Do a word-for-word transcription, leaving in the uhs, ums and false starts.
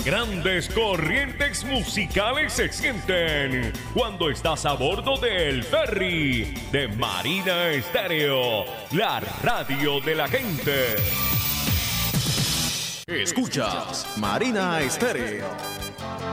grandes corrientes musicales se sienten cuando estás a bordo del ferry de Marina Estéreo, la radio de la gente. Escuchas Marina Estéreo.